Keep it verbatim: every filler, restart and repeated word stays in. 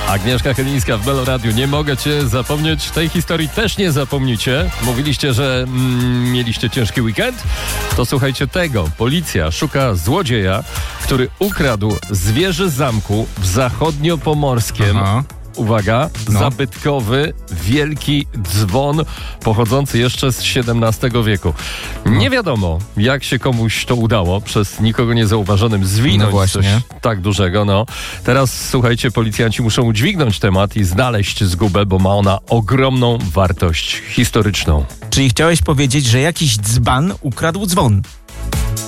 Agnieszka Chylińska w Melo Radiu. Nie mogę cię zapomnieć. Tej historii też nie zapomnicie. Mówiliście, że mm, mieliście ciężki weekend? To słuchajcie tego. Policja szuka złodzieja, który ukradł z wieży zamku w zachodniopomorskiem. Aha. Uwaga, no. zabytkowy, wielki dzwon pochodzący jeszcze z siedemnastego wieku. No. Nie wiadomo, jak się komuś to udało przez nikogo niezauważonym zwinąć no coś tak dużego. No. Teraz, słuchajcie, policjanci muszą udźwignąć temat i znaleźć zgubę, bo ma ona ogromną wartość historyczną. Czyli chciałeś powiedzieć, że jakiś dzban ukradł dzwon?